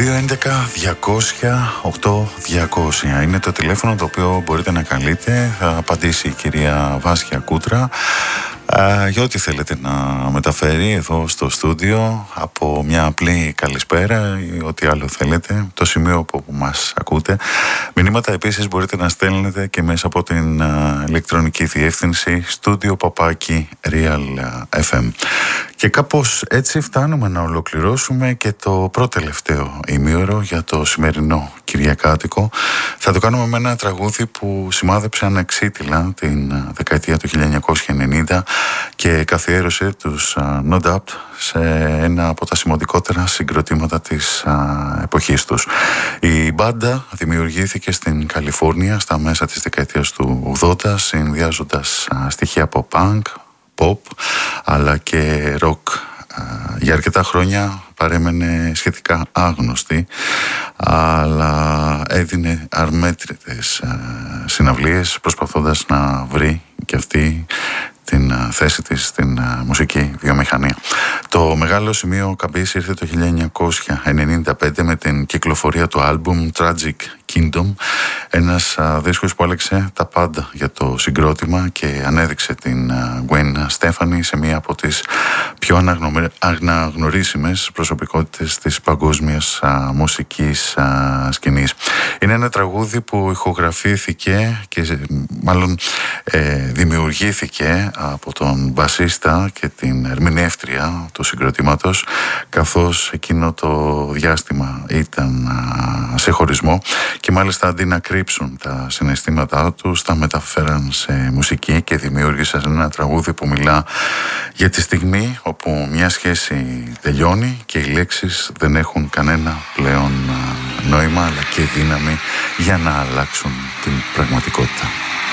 211-200-8200 είναι το τηλέφωνο το οποίο μπορείτε να καλείτε. Θα απαντήσει η κυρία Βάσια Κούτρα για ό,τι θέλετε να μεταφέρει εδώ στο στούντιο, από μια απλή καλησπέρα ή ό,τι άλλο θέλετε, το σημείο που μας ακούτε. Μηνύματα επίσης μπορείτε να στέλνετε και μέσα από την ηλεκτρονική διεύθυνση studio@realfm. Και κάπως έτσι φτάνουμε να ολοκληρώσουμε και το πρώτο-τελευταίο ημίωρο για το σημερινό Κυριακάτικο. Θα το κάνουμε με ένα τραγούδι που σημάδεψε ανεξίτηλα την δεκαετία του 1990 και καθιέρωσε τους No Doubt σε ένα από τα σημαντικότερα συγκροτήματα της εποχής τους. Η μπάντα δημιουργήθηκε στην Καλιφόρνια στα μέσα της δεκαετίας του 80, συνδυάζοντας στοιχεία από punk, pop αλλά και rock. Για αρκετά χρόνια παρέμενε σχετικά άγνωστη, αλλά έδινε αρμέτρητες συναυλίες προσπαθώντας να βρει και αυτή την θέση της στην μουσική βιομηχανία. Το μεγάλο σημείο καμπής ήρθε το 1995 με την κυκλοφορία του άλμπουμ Tragic Kingdom, ένας δίσκος που άλλαξε τα πάντα για το συγκρότημα και ανέδειξε την Gwen Stefani σε μία από τις πιο αναγνωρίσιμες προσωπικότητες της παγκόσμιας μουσικής σκηνής. Είναι ένα τραγούδι που ηχογραφήθηκε και μάλλον δημιουργήθηκε από τον μπασίστα και την ερμηνεύτρια του συγκροτήματος, καθώς εκείνο το διάστημα ήταν σε χωρισμό και μάλιστα αντί να κρύψουν τα συναισθήματά τους, τα μεταφέραν σε μουσική και δημιούργησαν ένα τραγούδι που μιλά για τη στιγμή όπου μια σχέση τελειώνει και οι λέξεις δεν έχουν κανένα πλέον νόημα αλλά και δύναμη για να αλλάξουν την πραγματικότητα.